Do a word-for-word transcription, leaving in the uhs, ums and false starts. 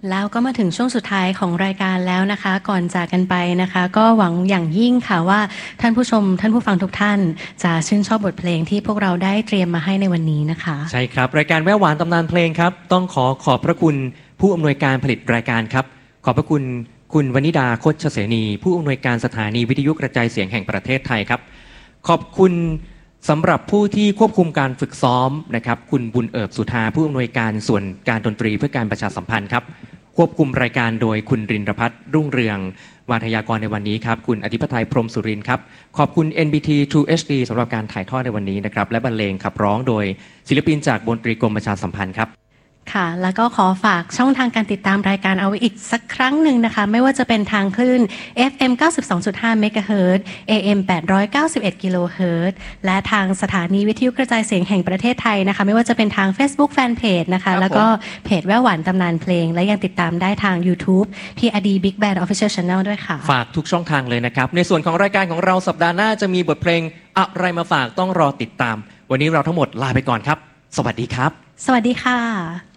แล้วก็มาถึงช่วงสุดท้ายของรายการแล้วนะคะก่อนจากกันไปนะคะก็หวังอย่างยิ่งค่ะว่าท่านผู้ชมท่านผู้ฟังทุกท่านจะชื่นชอบบทเพลงที่พวกเราได้เตรียมมาให้ในวันนี้นะคะใช่ครับรายการแววหวานตำนานเพลงครับต้องขอขอบพระคุณผู้อำนวยการผลิตรายการครับขอบพระคุณคุณวนิดาโคชเสนีผู้อำนวยการสถานีวิทยุกระจายเสียงแห่งประเทศไทยครับขอบคุณสำหรับผู้ที่ควบคุมการฝึกซ้อมนะครับคุณบุญเอิบสุธาผู้อำนวยการส่วนการดนตรีเพื่อการประชาสัมพันธ์ครับควบคุมรายการโดยคุณรินทร์พัฒน์รุ่งเรืองวาทยากรในวันนี้ครับคุณอธิปไตยพรหมสุรินทร์ครับขอบคุณ เอ็น บี ที True เอช ดี สำหรับการถ่ายทอดในวันนี้นะครับและบรรเลงขับร้องโดยศิลปินจากดนตรีกรมประชาสัมพันธ์ครับค่ะแล้วก็ขอฝากช่องทางการติดตามรายการเอาไว้อีกสักครั้งหนึ่งนะคะไม่ว่าจะเป็นทางคลื่น เอฟ เอ็ม เก้าสิบสองจุดห้า เมกะเฮิรตซ์ เอ เอ็ม แปดร้อยเก้าสิบเอ็ด กิโลเฮิรตซ์และทางสถานีวิทยุกระจายเสียงแห่งประเทศไทยนะคะไม่ว่าจะเป็นทาง Facebook Fanpage นะคะแล้วก็เพจแว่วหวานตำนานเพลงและยังติดตามได้ทาง YouTube พี อาร์ ดี Big Band Official Channel ด้วยค่ะฝากทุกช่องทางเลยนะครับในส่วนของรายการของเราสัปดาห์หน้าจะมีบทเพลงอะไรมาฝากต้องรอติดตามวันนี้เราทั้งหมดลาไปก่อนครับสวัสดีครับสวัสดีค่ะ